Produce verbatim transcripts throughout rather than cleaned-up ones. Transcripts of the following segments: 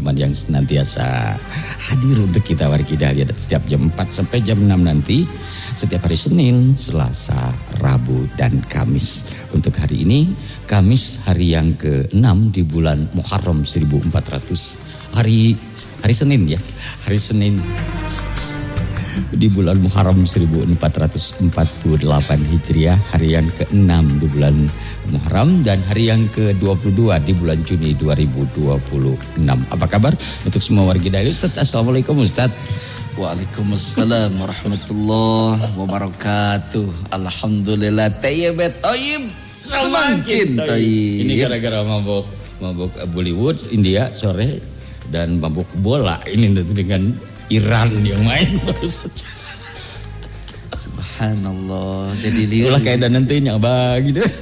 teman yang senantiasa hadir untuk kita wargi Dahlia setiap jam empat sampai jam enam nanti. Setiap hari Senin, Selasa, Rabu, dan Kamis. Untuk hari ini, Kamis hari yang keenam di bulan Muharram seribu empat ratus. Hari hari Senin ya, hari Senin di bulan Muharram seribu empat ratus empat puluh delapan Hijriah, hari yang keenam di bulan Muharram, dan hari yang ke dua puluh dua di bulan Juni dua ribu dua puluh enam. Apa kabar untuk semua warga Dahlia? Ustaz, assalamualaikum Ustaz. Waalaikumsalam warahmatullahi wabarakatuh. Alhamdulillah tayyib tayyib semakin tayyib. Ini gara-gara mabuk mabuk Bollywood India sore dan mabuk bola ini dengan Iran yang main baru saja. Subhanallah. Jadi lihat itulah keadaan nantinya bagi deh.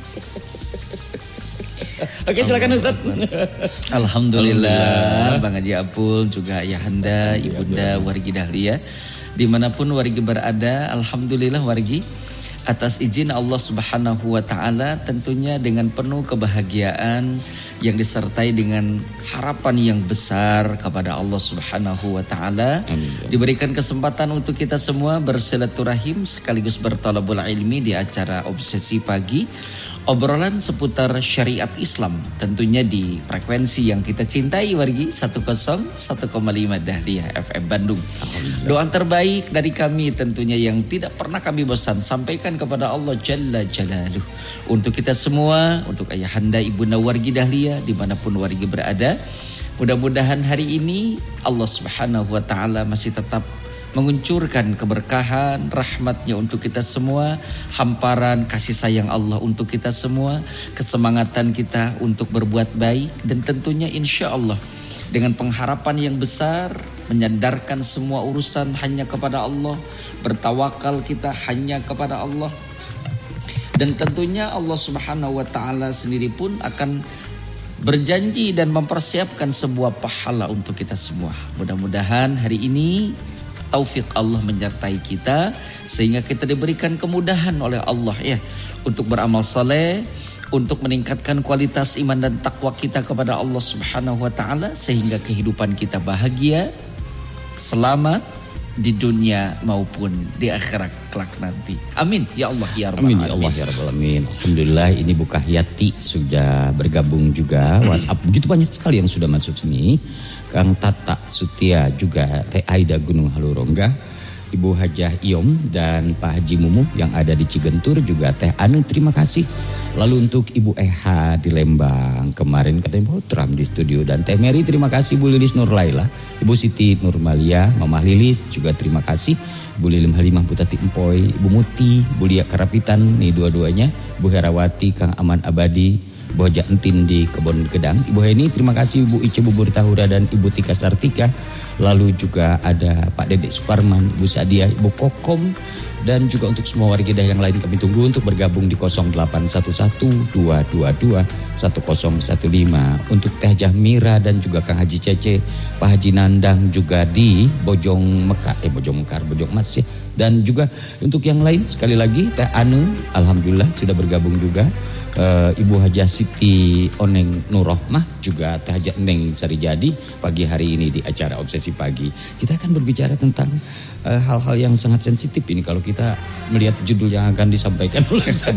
Oke, silakan Ustaz. Alhamdulillah, Alhamdulillah. Bang Haji Apul, juga Ayahanda, Ibunda wargi Dahlia, dimanapun wargi berada, alhamdulillah wargi atas izin Allah Subhanahu wa taala, tentunya dengan penuh kebahagiaan yang disertai dengan harapan yang besar kepada Allah Subhanahu wa taala. Diberikan kesempatan untuk kita semua bersilaturahim sekaligus berthalabul ilmi di acara Obsesi Pagi, obrolan seputar syariat Islam, tentunya di frekuensi yang kita cintai wargi seratus satu koma lima Dahlia F M Bandung. Doa terbaik dari kami tentunya yang tidak pernah kami bosan sampaikan kepada Allah Jalla Jalaluh untuk kita semua, untuk ayahanda ibunda wargi Dahlia dimanapun wargi berada. Mudah-mudahan hari ini Allah Subhanahu wa taala masih tetap menguncurkan keberkahan, rahmatnya untuk kita semua, hamparan kasih sayang Allah untuk kita semua, kesemangatan kita untuk berbuat baik, dan tentunya insya Allah dengan pengharapan yang besar, menyandarkan semua urusan hanya kepada Allah, bertawakal kita hanya kepada Allah, dan tentunya Allah Subhanahu wa taala sendiri pun akan berjanji dan mempersiapkan sebuah pahala untuk kita semua. Mudah-mudahan hari ini taufik Allah menyertai kita sehingga kita diberikan kemudahan oleh Allah ya untuk beramal saleh, untuk meningkatkan kualitas iman dan takwa kita kepada Allah Subhanahu wa taala sehingga kehidupan kita bahagia, selamat di dunia maupun di akhirat kelak nanti. Amin ya Allah ya rabbal alamin. Amin ya Allah ya rabbal alamin. Alhamdulillah ini Bu Kahyati sudah bergabung juga. WhatsApp begitu banyak sekali yang sudah masuk sini. Kang Tata Sutia, juga Teh Aida Gunung Halurongga, Ibu Hajah Iom dan Pak Haji Mumu yang ada di Cigentur, juga Teh Anu, terima kasih. Lalu untuk Ibu Eha di Lembang, kemarin katanya Botram di studio, dan Teh Mary terima kasih, Bu Lilis Nur Laila, Ibu Siti Nurmalia, Mama Lilis juga terima kasih, Bu Lilim Halimah, Bu Tati Empoy, Ibu Muti, Bu Lia Karapitan, nih dua-duanya, Bu Herawati, Kang Aman Abadi, Bu Haja Entin di Kebon Gedang, Ibu Heni terima kasih, Bu Ice Bubur Tahura dan Ibu Tika Sartika. Lalu juga ada Pak Dedek Suparman, Ibu Sadia, Ibu Kokom, dan juga untuk semua warga yang lain kami tunggu untuk bergabung di nol delapan satu satu dua dua dua satu nol satu lima. Untuk Teh Jahmira dan juga Kang Haji Cece, Pak Haji Nandang juga di Bojong Mekar, eh Bojong Mekar, Bojong Mas ya. Dan juga untuk yang lain sekali lagi Teh Anu, alhamdulillah sudah bergabung juga. Uh, Ibu Haja Siti Oneng Nurrohmah, juga Teh Haja Neng Sarijadi pagi hari ini di acara Obsesi Pagi. Kita akan berbicara tentang uh, hal-hal yang sangat sensitif ini kalau kita melihat judul yang akan disampaikan oleh Ustaz.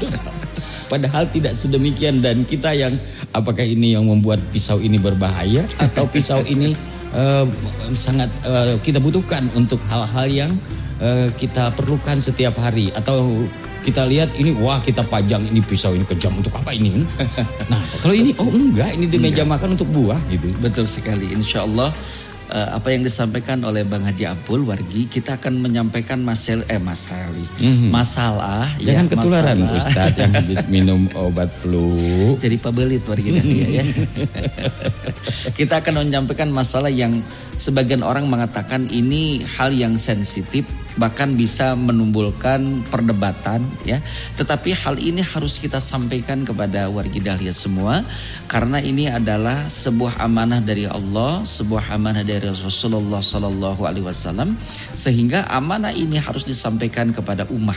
Padahal tidak sedemikian, dan kita yang apakah ini yang membuat pisau ini berbahaya atau pisau ini uh, sangat uh, kita butuhkan untuk hal-hal yang uh, kita perlukan setiap hari, atau kita lihat ini, wah kita pajang ini pisau ini kejam untuk apa ini? Nah kalau ini, oh enggak, ini di meja makan untuk buah gitu. Betul sekali, insya Allah uh, apa yang disampaikan oleh Bang Haji Apul wargi, kita akan menyampaikan masalah, eh masalah, mm-hmm. masalah. Jangan ya, ketularan masalah. Ustadz yang habis minum obat flu. Jadi pabelit wargi Dahlia ya. Kita akan menyampaikan masalah yang sebagian orang mengatakan ini hal yang sensitif, bahkan bisa menimbulkan perdebatan ya. Tetapi hal ini harus kita sampaikan kepada wargi Dahlia semua, karena ini adalah sebuah amanah dari Allah, sebuah amanah dari Rasulullah Sallallahu Alaihi Wasallam, sehingga amanah ini harus disampaikan kepada ummah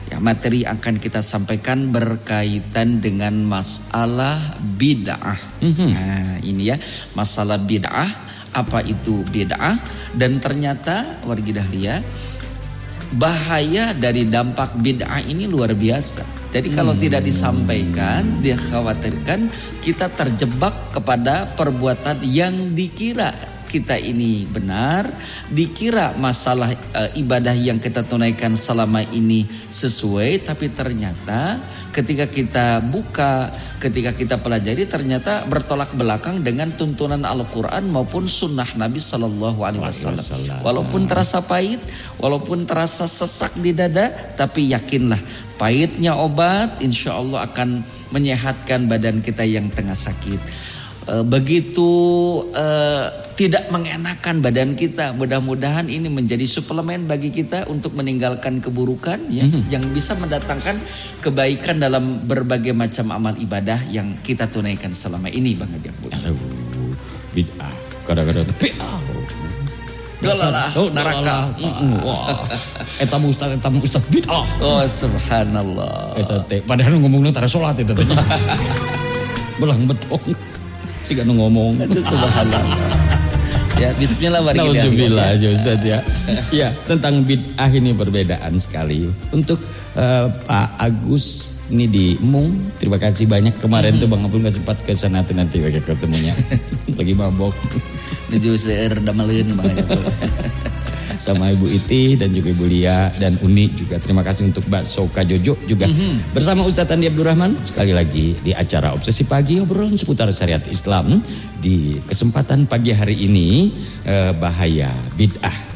Ya, materi yang akan kita sampaikan berkaitan dengan masalah bid'ah. Mm-hmm. Nah, ini ya, masalah bid'ah, apa itu bid'ah, dan ternyata wargi dahlia bahaya dari dampak bid'ah ini luar biasa. Jadi kalau hmm. tidak disampaikan, dia khawatirkan kita terjebak kepada perbuatan yang dikira kita ini benar, dikira masalah e, ibadah yang kita tunaikan selama ini sesuai, tapi ternyata ketika kita buka, ketika kita pelajari, ternyata bertolak belakang dengan tuntunan Al-Quran maupun sunnah Nabi Sallallahu Alaihi Wasallam. Walaupun terasa pahit, walaupun terasa sesak di dada, tapi yakinlah pahitnya obat insya Allah akan menyehatkan badan kita yang tengah sakit. E, begitu e, tidak mengenakan badan kita, mudah-mudahan ini menjadi suplemen bagi kita untuk meninggalkan keburukan ya, mm-hmm. yang bisa mendatangkan kebaikan dalam berbagai macam amal ibadah yang kita tunaikan selama ini, Bang Haji Apul. Aduh, bid'ah, kadang-kadang bid'ah. Dolalah, neraka. Wah, eta ustaz, eta ustaz bid'ah. Oh subhanallah. Eta teh padahal ngomongna tara salat eta teh. Belang betong. Siga nu ngomong. Aduh subhanallah. Ya, bismillah wargi dahlia. Nauzubillah ya Ustaz ya. Ya, tentang bid'ah ini perbedaan sekali. Untuk uh, Pak Agus ini di Mung, terima kasih banyak kemarin tuh Bang Apul nggak sempat ke sana tuh nanti bagi ketemunya. Lagi mabok. Nuju seueur dameleun Bang Apul. Sama Ibu Iti dan juga Ibu Lia dan Uni juga. Terima kasih untuk Mbak Soka Jojo juga. Mm-hmm. Bersama Ustadz Andi Abdurrahman sekali lagi di acara Obsesi Pagi, obrolan seputar syariat Islam. Di kesempatan pagi hari ini eh, bahaya bid'ah.